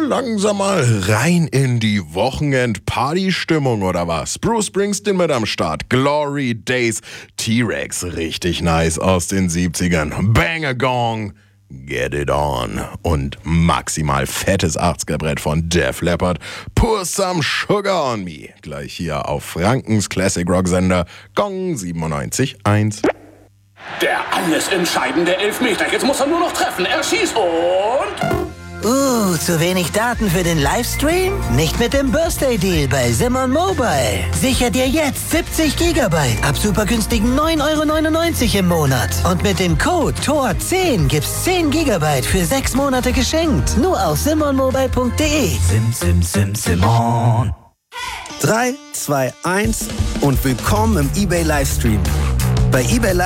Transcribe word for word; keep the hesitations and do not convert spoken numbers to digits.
langsam mal rein in die Wochenend-Party-Stimmung oder was? Bruce Springsteen mit am Start, Glory Days, T-Rex, richtig nice aus den siebzigern, Bang-A-Gong, Get It On und maximal fettes achtziger-Brett von Def Leppard, Pour Some Sugar On Me. Gleich hier auf Frankens Classic Rock Sender Gong siebenundneunzig Komma eins. Der alles entscheidende Elfmeter. Jetzt muss er nur noch treffen. Er schießt und... Uh, zu wenig Daten für den Livestream? Nicht mit dem Birthday Deal bei Simon Mobile. Sicher dir jetzt siebzig Gigabyte ab super günstigen neun Euro neunundneunzig im Monat. Und mit dem Code T O R zehn gibt's zehn Gigabyte für sechs Monate geschenkt. Nur auf simon mobile punkt de. Sim, sim, sim, Simon. drei, zwei, eins und willkommen im eBay Livestream. Bei eBay